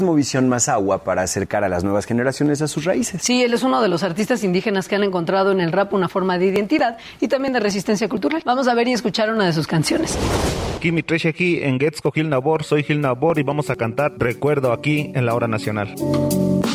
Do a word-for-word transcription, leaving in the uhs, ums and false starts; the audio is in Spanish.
Visión Más Agua para acercar a las nuevas generaciones a sus raíces. Sí, él es uno de los artistas indígenas que han encontrado en el rap una forma de identidad y también de resistencia cultural. Vamos a ver y escuchar una de sus canciones. Aquí mi treche aquí en Getzco Gil Nabor, soy Gil Nabor y vamos a cantar Recuerdo aquí en la Hora Nacional.